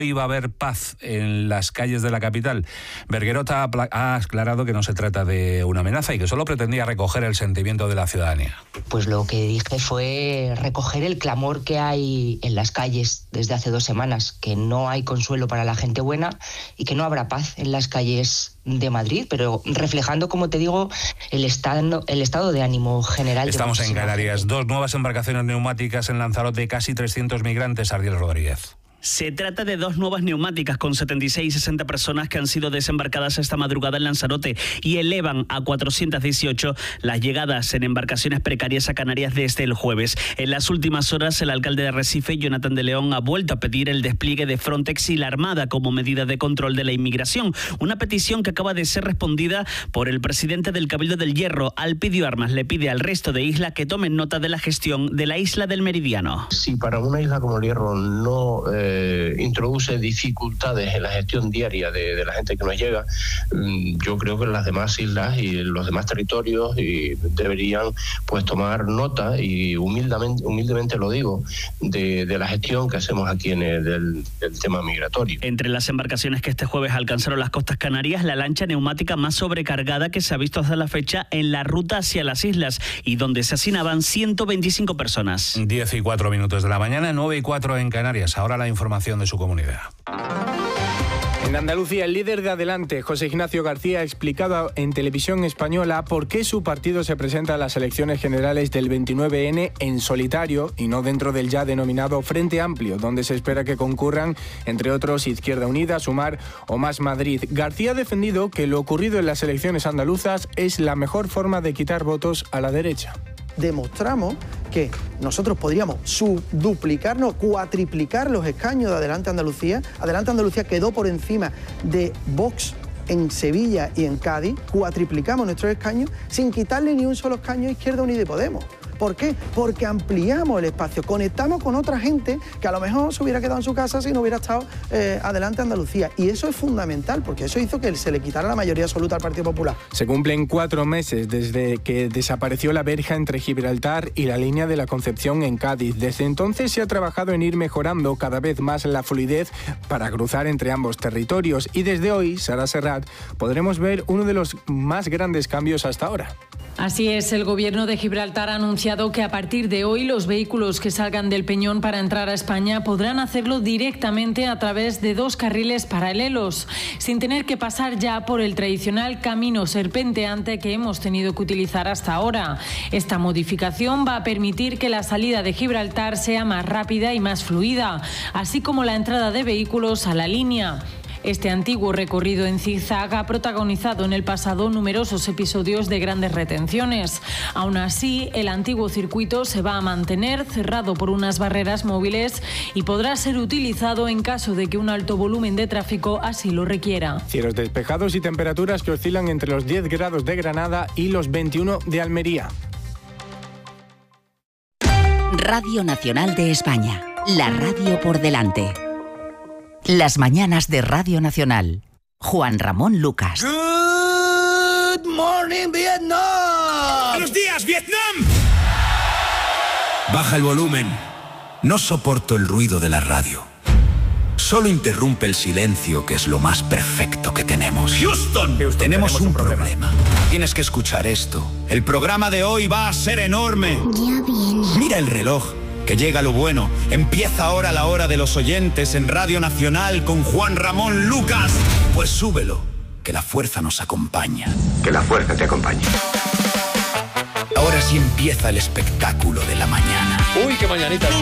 Iba a haber paz en las calles de la capital. Bergerot ha aclarado que no se trata de una amenaza y que solo pretendía recoger el sentimiento de la ciudadanía. Pues lo que dije fue recoger el clamor que hay en las calles desde hace 2 semanas, que no hay consuelo para la gente buena y que no habrá paz en las calles de Madrid, pero reflejando, como te digo, el estado de ánimo general. Estamos en Canarias. 2 nuevas embarcaciones neumáticas en Lanzarote, casi 300 migrantes. Ariel Rodríguez. Se trata de 2 nuevas neumáticas con 76 y 60 personas que han sido desembarcadas esta madrugada en Lanzarote y elevan a 418 las llegadas en embarcaciones precarias a Canarias desde el jueves. En las últimas horas, el alcalde de Arrecife, Jonathan de León, ha vuelto a pedir el despliegue de Frontex y la Armada como medida de control de la inmigración. Una petición que acaba de ser respondida por el presidente del Cabildo del Hierro. Alpidio Armas le pide al resto de isla que tomen nota de la gestión de la isla del Meridiano. Si para una isla como el Hierro no introduce dificultades en la gestión diaria de la gente que nos llega, yo creo que las demás islas y los demás territorios deberían pues tomar nota, y humildemente lo digo, de la gestión que hacemos aquí en el tema migratorio. Entre las embarcaciones que este jueves alcanzaron las costas canarias, la lancha neumática más sobrecargada que se ha visto hasta la fecha en la ruta hacia las islas y donde se hacinaban 125 personas. 10:04 de la mañana, 9:04 en Canarias. Ahora la información de su comunidad. En Andalucía, el líder de Adelante, José Ignacio García, ha explicado en Televisión Española por qué su partido se presenta a las elecciones generales del 29N en solitario y no dentro del ya denominado Frente Amplio, donde se espera que concurran, entre otros, Izquierda Unida, Sumar o Más Madrid. García ha defendido que lo ocurrido en las elecciones andaluzas es la mejor forma de quitar votos a la derecha. Demostramos que nosotros podríamos duplicarnos, cuatriplicar los escaños de Adelante Andalucía. Adelante Andalucía quedó por encima de Vox en Sevilla y en Cádiz. Cuatriplicamos nuestros escaños sin quitarle ni un solo escaño a Izquierda Unida y Podemos. ¿Por qué? Porque ampliamos el espacio, conectamos con otra gente que a lo mejor se hubiera quedado en su casa si no hubiera estado Adelante Andalucía. Y eso es fundamental, porque eso hizo que se le quitara la mayoría absoluta al Partido Popular. Se cumplen 4 meses desde que desapareció la verja entre Gibraltar y la línea de la Concepción en Cádiz. Desde entonces se ha trabajado en ir mejorando cada vez más la fluidez para cruzar entre ambos territorios. Y desde hoy, Sara Serrat, podremos ver uno de los más grandes cambios hasta ahora. Así es, el gobierno de Gibraltar ha anunciado que a partir de hoy los vehículos que salgan del Peñón para entrar a España podrán hacerlo directamente a través de 2 carriles paralelos, sin tener que pasar ya por el tradicional camino serpenteante que hemos tenido que utilizar hasta ahora. Esta modificación va a permitir que la salida de Gibraltar sea más rápida y más fluida, así como la entrada de vehículos a la línea. Este antiguo recorrido en zigzag ha protagonizado en el pasado numerosos episodios de grandes retenciones. Aún así, el antiguo circuito se va a mantener cerrado por unas barreras móviles y podrá ser utilizado en caso de que un alto volumen de tráfico así lo requiera. Cielos despejados y temperaturas que oscilan entre los 10 grados de Granada y los 21 de Almería. Radio Nacional de España, la radio por delante. Las mañanas de Radio Nacional. Juan Ramón Lucas. Good morning, Vietnam. ¡Buenos días, Vietnam! Baja el volumen. No soporto el ruido de la radio. Solo interrumpe el silencio, que es lo más perfecto que tenemos. Houston, tenemos un problema. Tienes que escuchar esto. El programa de hoy va a ser enorme. Ya viene. Mira el reloj, que llega lo bueno. Empieza ahora la hora de los oyentes en Radio Nacional con Juan Ramón Lucas. Pues súbelo, que la fuerza nos acompaña. Que la fuerza te acompañe. Ahora sí empieza el espectáculo de la mañana. Uy, qué mañanita.